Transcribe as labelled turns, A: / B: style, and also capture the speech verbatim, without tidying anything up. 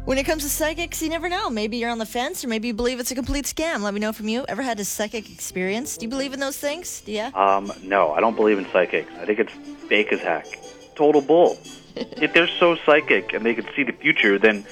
A: When it comes to psychics, you never know. Maybe you're on the fence, or maybe you believe it's a complete scam. Let me know from you. Ever had a psychic experience? Do you believe in those things? Yeah?
B: Um, no, I don't believe in psychics. I think it's fake as heck. Total bull. If they're so psychic and they can see the future, then